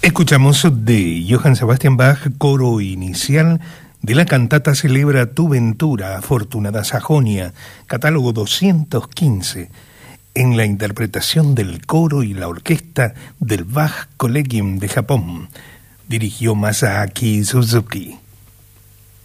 Escuchamos de Johann Sebastian Bach, coro inicial de la cantata Celebra tu ventura, afortunada Sajonia, catálogo 215, en la interpretación del coro y la orquesta del Bach Collegium de Japón. Dirigió Masaaki Suzuki.